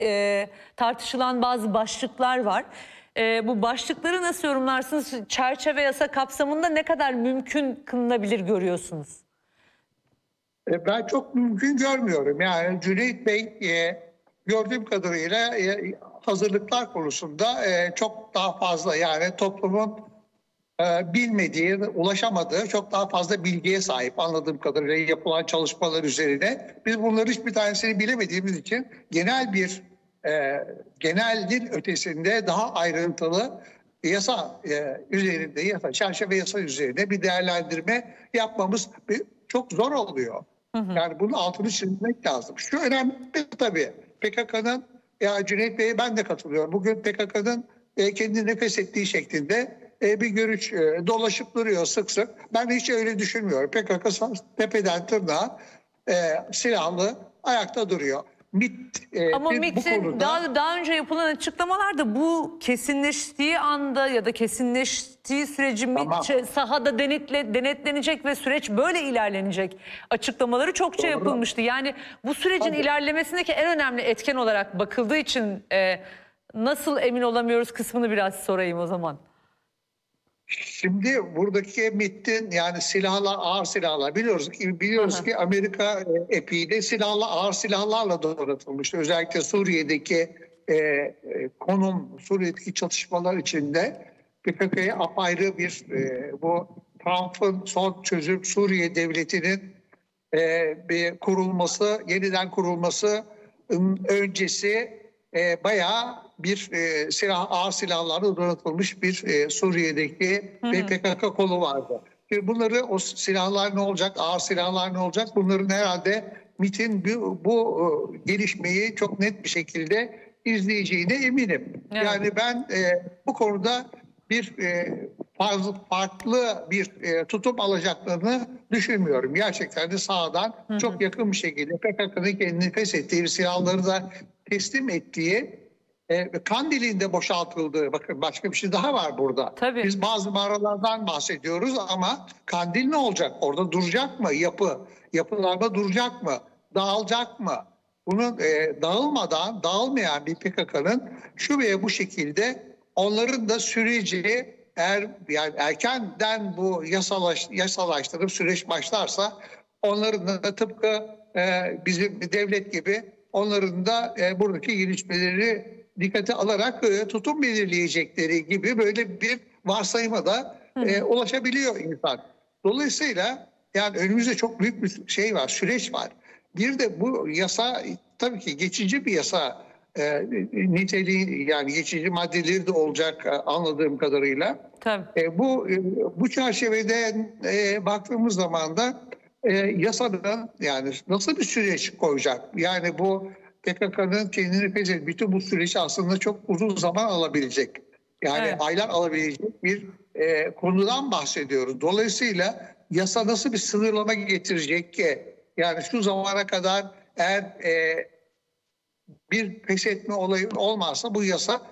tartışılan bazı başlıklar var. Bu başlıkları nasıl yorumlarsınız? Çerçeve yasa kapsamında ne kadar mümkün kılınabilir görüyorsunuz? Ben çok mümkün görmüyorum. Yani Cüneyt Bey gördüğüm kadarıyla hazırlıklar konusunda çok daha fazla, yani toplumun bilmediği, ulaşamadığı çok daha fazla bilgiye sahip anladığım kadarıyla yapılan çalışmalar üzerine. Biz bunları hiçbir tanesini bilemediğimiz için genelin ötesinde daha ayrıntılı yasa üzerinde, çerçeve yasa üzerinde bir değerlendirme yapmamız çok zor oluyor. Yani bunun altını çizmek lazım. Şu önemli tabii, PKK'nın, ya Cüneyt Bey'e ben de katılıyorum. Bugün PKK'nın kendini nefes ettiği şeklinde bir görüş dolaşıp duruyor sık sık. Ben hiç öyle düşünmüyorum. PKK tepeden tırnağa silahlı ayakta duruyor. Ama MİT'in daha önce yapılan açıklamalarda bu kesinleştiği anda ya da kesinleştiği süreci sahada denetlenecek ve süreç böyle ilerlenecek açıklamaları çokça yapılmıştı. Yani bu sürecin ilerlemesindeki en önemli etken olarak bakıldığı için nasıl emin olamıyoruz kısmını biraz sorayım o zaman. Şimdi buradaki MİT'in, yani silahlar, ağır silahlar biliyoruz ki Amerika epiğinde ağır silahlarla donatılmıştı. Özellikle Suriye'deki Suriye'deki çatışmalar içinde PKK'ya apayrı bu Trump'ın son çözüm Suriye devletinin bir yeniden kurulması öncesi bayağı bir ağır silahlarla donatılmış bir Suriye'deki bir PKK kolu vardı. Bunları, o silahlar ne olacak, ağır silahlar ne olacak? Bunların herhalde MİT'in bu gelişmeyi çok net bir şekilde izleyeceğine eminim. Evet. Yani ben bu konuda farklı bir tutum alacaklarını düşünmüyorum. Gerçekten de sahadan çok yakın bir şekilde PKK'nın kendini feshettiği, silahları da teslim ettiği, Kandil'in de boşaltıldığı, bakın başka bir şey daha var burada. Tabii. Biz bazı mağaralardan bahsediyoruz ama Kandil ne olacak? Orada duracak mı? Yapılarda duracak mı? Dağılacak mı? Bunun dağılmayan bir PKK'nın şu veya bu şekilde, onların da süreci yani erkenden bu yasalaştırıp süreç başlarsa, onların da tıpkı bizim devlet gibi onların da buradaki gelişmeleri dikkate alarak tutum belirleyecekleri gibi böyle bir varsayıma da ulaşabiliyor insan. Dolayısıyla yani önümüzde çok büyük bir süreç var. Bir de bu yasa tabii ki geçici bir yasa niteliği, yani geçici maddeleri de olacak anladığım kadarıyla. Tabii. Bu çerçevede baktığımız zaman da yasadan yani nasıl bir süreç koyacak? Yani bu PKK'nın kendini feshettiği bütün bu süreç aslında çok uzun zaman alabilecek. Yani aylar alabilecek bir konudan bahsediyoruz. Dolayısıyla yasa nasıl bir sınırlama getirecek ki? Yani şu zamana kadar eğer bir feshetme olayı olmazsa bu yasa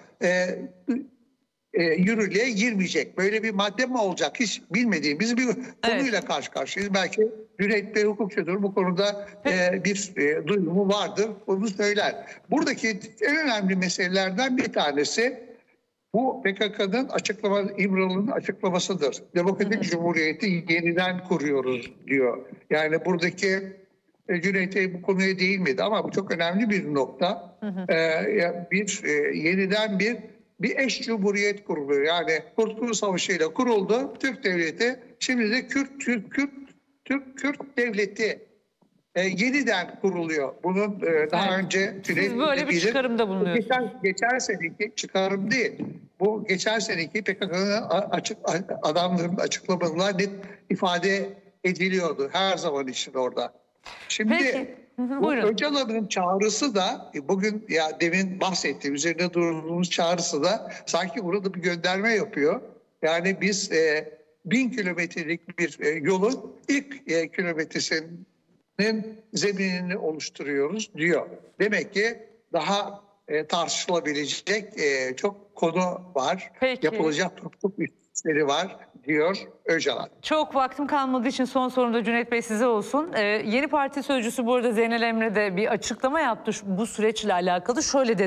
yürürlüğe girmeyecek. Böyle bir madde mi olacak? Hiç bilmediğimiz bir konuyla karşı karşıyayız. Belki Cüneyt Bey hukukçudur. Bu konuda bir duyumu vardır. Bunu söyler. Buradaki en önemli meselelerden bir tanesi bu PKK'nın İmralı'nın açıklamasıdır. Demokratik Cumhuriyeti yeniden kuruyoruz diyor. Yani buradaki Cüneyt Bey bu konuya değinmedi ama bu çok önemli bir nokta. Yeniden bir eş cumhuriyet kuruluyor. Yani Kurtuluş Savaşı ile kuruldu Türk Devleti. Şimdi de Kürt Devleti yeniden kuruluyor. Bunun daha önce siz böyle bir çıkarımda bulunuyorsunuz. Geçen seneki çıkarım değil. Bu geçen seneki PKK'nın adamların açıklamalarında net ifade ediliyordu her zaman için orada. Şimdi bu Öcalan'ın çağrısı da bugün, ya demin bahsettiğim, üzerinde durduğumuz çağrısı da sanki burada bir gönderme yapıyor. Yani biz 1000 kilometrelik bir yolun ilk kilometresinin zeminini oluşturuyoruz diyor. Demek ki daha tartışılabilecek çok konu var. Peki. Yapılacak çok işleri var diyor Öcalan. Çok vaktim kalmadığı için son sorum da Cüneyt Bey size olsun. Yeni parti sözcüsü bu arada Zeynel Emre de bir açıklama yaptı bu süreçle alakalı. Şöyle dedi.